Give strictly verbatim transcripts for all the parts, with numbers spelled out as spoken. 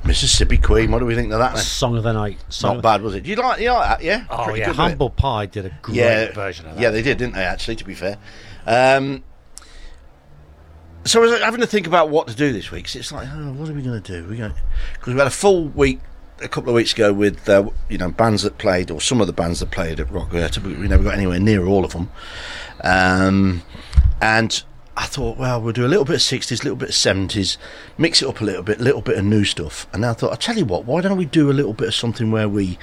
Mississippi Queen. What do we think of that? Then? Song of the night. Song Not bad, was it? Did you like, you like that? Yeah. Oh Pretty yeah, good, wasn't it? Humble Pie did a great Yeah, version of that. yeah, they did, didn't they? Actually, to be fair. Um, so I was having to think about what to do this week. So it's like, oh, what are we going to do? We going because we had a full week a couple of weeks ago with uh, you know bands that played, or some of the bands that played at Rock Theatre, but we never got anywhere near all of them. Um, and I thought, well, we'll do a little bit of sixties, a little bit of seventies, mix it up a little bit, a little bit of new stuff. And I thought, I'll tell you what, why don't we do a little bit of something where we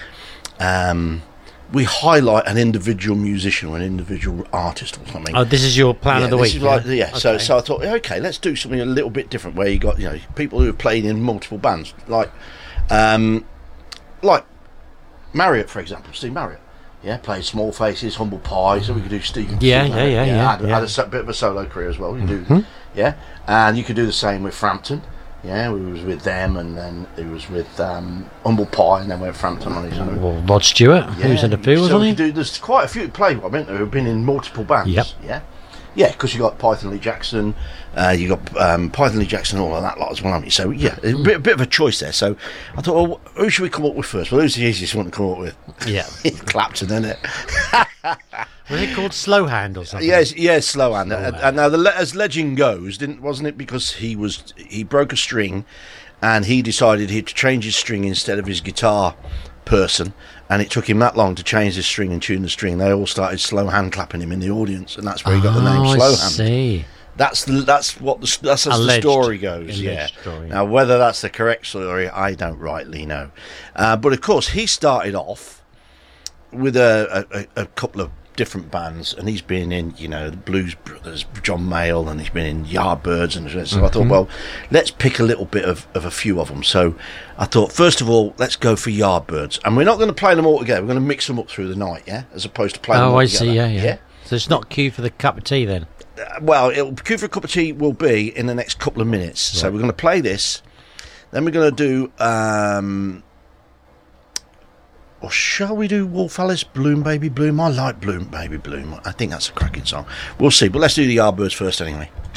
um, we highlight an individual musician or an individual artist or something. Oh, this is your plan yeah, of the this week. is like, yeah. yeah. Okay. So, so I thought, okay, let's do something a little bit different, where you got you know people who have played in multiple bands, like um, like Marriott, for example, Steve Marriott. Yeah, played Small Faces, Humble Pie, so we could do Stephen. Yeah, Steve yeah, yeah, yeah, Had, yeah. had a so- bit of a solo career as well. You do, Mhm. yeah, and you could do the same with Frampton. Yeah, we was with them, and then he was with um, Humble Pie, and then went Frampton on his own. Well, Rod Stewart, Yeah, who's in the field, so wasn't we he? could do, there's quite a few played, I mean, who've been in multiple bands. Yep. Yeah, yeah, because you got Python Lee Jackson, uh, you got um, Python Lee Jackson, all of that lot as well, haven't you? So yeah, a bit, a bit of a choice there. So I thought, well, who should we come up with first? Well, who's the easiest one to come up with? Yeah. Clapton, isn't it? Was it called Slow Hand or something? Yes, yes, slow hand. Slow And, hand. and now, the le- as legend goes, didn't wasn't it because he was he broke a string, and he decided he'd change his string instead of his guitar person, and it took him that long to change his string and tune the string. They all started slow hand clapping him in the audience, and that's where he got the name Oh, Slow I Hand. see. That's the, that's what the that's as the Alleged. story goes. Alleged Yeah. story. Now whether that's the correct story, I don't rightly know. Uh, but of course, he started off with a, a, a couple of different bands, and he's been in, you know, the Blues Brothers, John Mayall, and he's been in Yardbirds, and so mm-hmm. I thought, well, let's pick a little bit of, of a few of them. So I thought, first of all, let's go for Yardbirds, and we're not going to play them all together. We're going to mix them up through the night, yeah, as opposed to playing them Oh, all I together. see. Yeah, yeah, yeah? So it's not cue for the cup of tea then. Uh, well, it'll cue for a cup of tea will be in the next couple of minutes. So Right. we're going to play this, then we're going to do. Um, or shall we do Wolf Alice, Bloom Baby Bloom? I like Bloom Baby Bloom. I think that's a cracking song. We'll see, but let's do the Yardbirds first anyway.